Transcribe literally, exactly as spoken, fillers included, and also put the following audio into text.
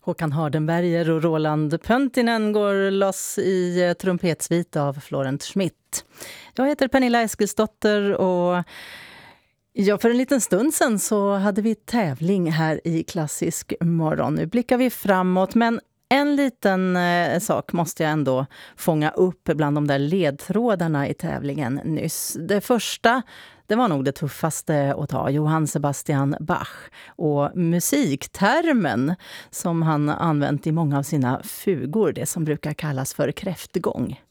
Håkan Hardenberger och Roland Pöntinen går loss i trumpetsvit av Florent Schmidt. Jag heter Pernilla Eskilsdotter och ja, för en liten stund sedan så hade vi tävling här i Klassisk morgon. Nu blickar vi framåt, men en liten eh, sak måste jag ändå fånga upp bland de där ledtrådarna i tävlingen nyss. Det första, det var nog det tuffaste att ta, Johann Sebastian Bach. Och musiktermen som han använt i många av sina fugor, det som brukar kallas för kräftgång.